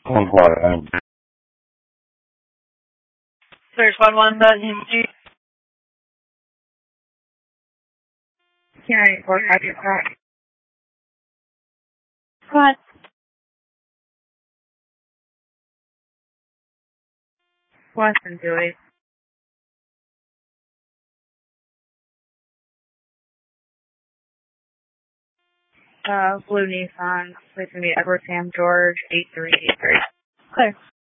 Search 11.G. Hearing 4-5, you're correct. What? Weston Dewey. Blue Nissan, please meet Edward Sam George, 8383. Clear.